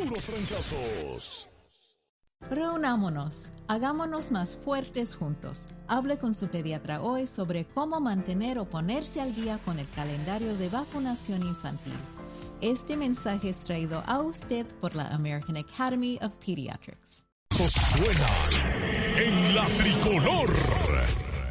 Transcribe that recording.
puros fracasos. Reunámonos, hagámonos más fuertes juntos. Hable con su pediatra hoy sobre cómo mantener o ponerse al día con el calendario de vacunación infantil. Este mensaje es traído a usted por la American Academy of Pediatrics. Suenan en la tricolor.